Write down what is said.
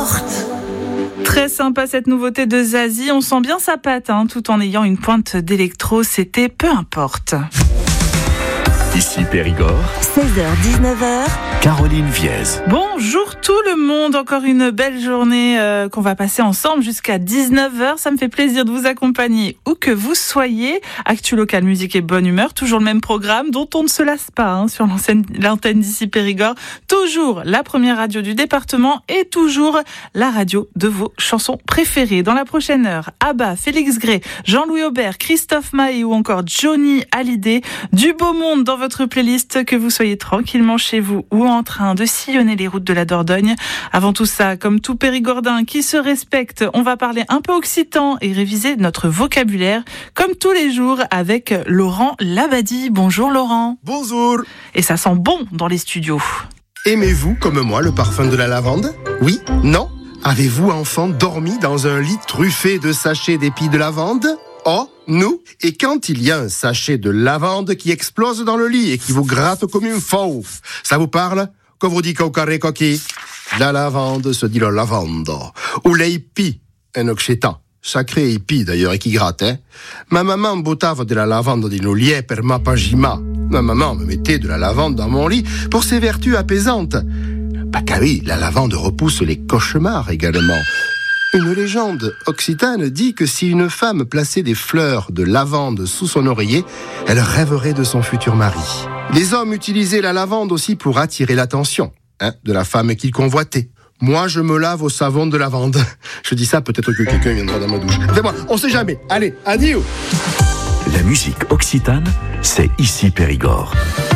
porte. Très sympa cette nouveauté de Zazie, on sent bien sa patte, tout en ayant une pointe d'électro, c'était Peu importe. Ici Périgord, 16h-19h, Caroline Viez. Bonjour tout le monde, encore une belle journée qu'on va passer ensemble jusqu'à 19h. Ça me fait plaisir de vous accompagner où que vous soyez. Actu local, musique et bonne humeur, toujours le même programme dont on ne se lasse pas sur l'antenne d'Ici Périgord. Toujours la première radio du département et toujours la radio de vos chansons préférées. Dans la prochaine heure, Abba, Félix Gray, Jean-Louis Aubert, Christophe Maé ou encore Johnny Hallyday. Du beau monde dans votre playlist, que vous soyez tranquillement chez vous ou en train de sillonner les routes de la Dordogne. Avant tout ça, comme tout Périgordin qui se respecte, on va parler un peu occitan et réviser notre vocabulaire, comme tous les jours avec Laurent Labadie. Bonjour Laurent. Bonjour. Et ça sent bon dans les studios. Aimez-vous, comme moi, le parfum de la lavande ? Oui ? Non ? Avez-vous, enfant, dormi dans un lit truffé de sachets d'épis de lavande ? Oh, nous ? Et quand il y a un sachet de lavande qui explose dans le lit et qui vous gratte comme une fauve, ça vous parle ? Qu'on vous dit cocaré coquille ? La lavande se dit le lavande. Ou l'épi, un occitan. Sacré épi d'ailleurs, et qui gratte, Ma maman bottava de la lavande di Nolier per ma pagima. Ma maman me mettait de la lavande dans mon lit pour ses vertus apaisantes. Bah car oui, la lavande repousse les cauchemars également. Une légende occitane dit que si une femme plaçait des fleurs de lavande sous son oreiller, elle rêverait de son futur mari. Les hommes utilisaient la lavande aussi pour attirer l'attention de la femme qu'ils convoitaient. Moi, je me lave au savon de lavande. Je dis ça, peut-être que quelqu'un viendra dans ma douche. Fais-moi, on sait jamais. Allez, adieu. La musique occitane, c'est Ici Périgord.